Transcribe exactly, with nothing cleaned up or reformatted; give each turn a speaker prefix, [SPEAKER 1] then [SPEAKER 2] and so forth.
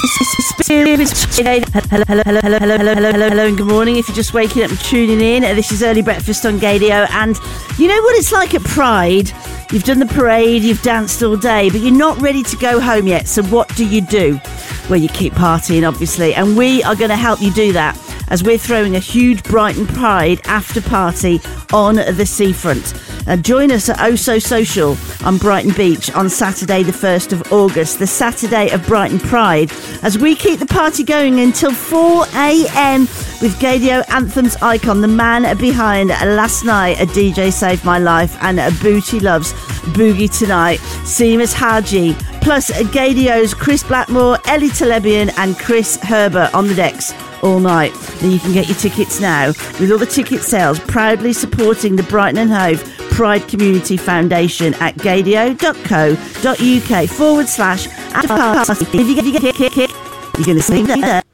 [SPEAKER 1] Hello, hello, hello, hello, hello, hello, hello, hello, hello, and good morning. If you're just waking up and tuning in, this is Early Breakfast on Gaydio. And you know what it's like at Pride? You've done the parade, you've danced all day, but you're not ready to go home yet. So what do you do? Well, you keep partying, obviously, and we are going to help you do that as we're throwing a huge Brighton Pride after party on the seafront. Uh, join us at Oh So Social on Brighton Beach on Saturday the first of August, the Saturday of Brighton Pride, as we keep the party going until four a.m. with Gaydio Anthems icon, the man behind Last Night, A D J Saved My Life, and a Booty Loves Boogie Tonight, Seamus Haji, plus Gaydio's Chris Blackmore, Ellie Telebian and Chris Herbert on the decks all night. Then you can get your tickets now with all the ticket sales proudly supporting the Brighton and Hove Pride Community Foundation at gaydio.co.uk forward slash if you get, you're going to see that.